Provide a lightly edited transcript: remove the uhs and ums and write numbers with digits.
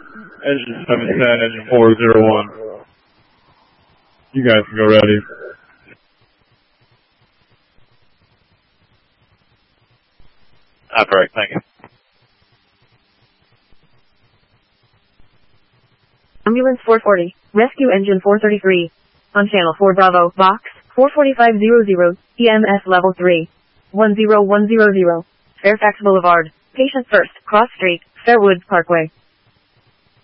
Engine 710, engine 401. You guys can go ready. Correct, thank you. Ambulance 440, rescue engine 433. On channel 4 Bravo, box 44500, EMS level 3. 10100. Fairfax Boulevard. Patient first, Cross Street, Fairwoods Parkway.